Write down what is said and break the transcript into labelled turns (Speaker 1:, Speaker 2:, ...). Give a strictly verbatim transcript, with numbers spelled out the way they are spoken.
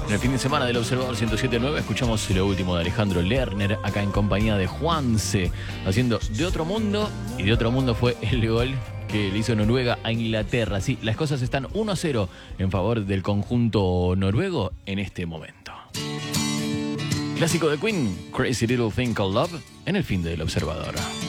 Speaker 1: En el fin de semana del Observador ciento siete punto nueve escuchamos lo último de Alejandro Lerner, acá en compañía de Juanse, haciendo De Otro Mundo, y De Otro Mundo fue el gol que le hizo Noruega a Inglaterra. Sí, las cosas están uno a cero en favor del conjunto noruego en este momento. Clásico de Queen, Crazy Little Thing Called Love, en el fin del Observador.